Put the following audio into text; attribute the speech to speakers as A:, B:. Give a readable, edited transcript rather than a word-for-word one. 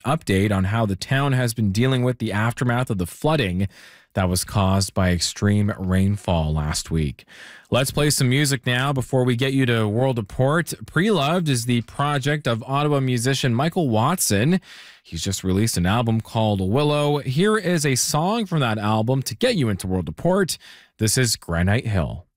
A: update on how the town has been dealing with the aftermath of the flooding that was caused by extreme rainfall last week. Let's play some music now before we get you to World Report. Pre-Loved is the project of Ottawa musician Michael Watson. He's just released an album called Willow. Here is a song from that album to get you into World Report. This is Granite Hill.